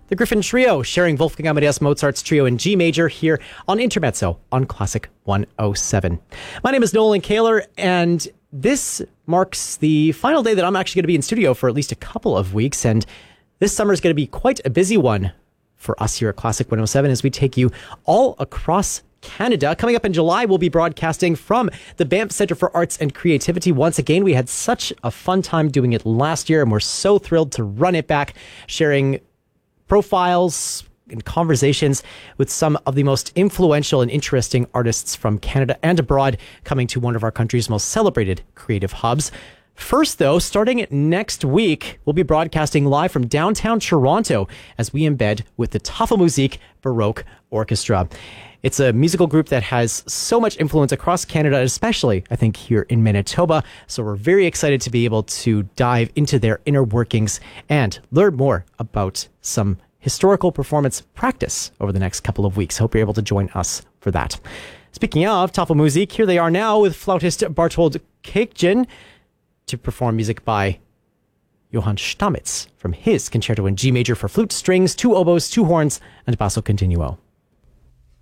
The Griffin Trio, sharing Wolfgang Amadeus Mozart's Trio in G major here on Intermezzo on Classic 107. My name is Nolan Kaler, and this marks the final day that I'm actually going to be in studio for at least a couple of weeks, and this summer is going to be quite a busy one for us here at Classic 107 as we take you all across Canada. Coming up in July, we'll be broadcasting from the Banff Centre for Arts and Creativity. Once again, we had such a fun time doing it last year, and we're so thrilled to run it back, sharing profiles and conversations with some of the most influential and interesting artists from Canada and abroad, coming to one of our country's most celebrated creative hubs. First, though, starting next week, we'll be broadcasting live from downtown Toronto as we embed with the Tafelmusik Baroque Orchestra. It's a musical group that has so much influence across Canada, especially, I think, here in Manitoba. So we're very excited to be able to dive into their inner workings and learn more about some historical performance practice over the next couple of weeks. Hope you're able to join us for that. Speaking of Tafelmusik, here they are now with flautist Barthold Kekjen to perform music by Johann Stamitz from his Concerto in G major for flute, strings, two oboes, two horns, and basso continuo.